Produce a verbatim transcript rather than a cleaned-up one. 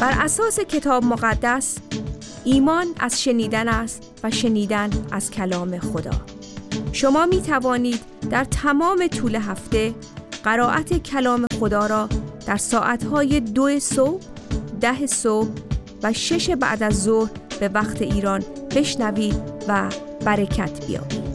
بر اساس کتاب مقدس ایمان از شنیدن است و شنیدن از کلام خدا. شما می توانید در تمام طول هفته قرائت کلام خدا را در ساعتهای دو صبح، ده صبح و شش بعد از ظهر به وقت ایران بشنوید و برکت بیابید.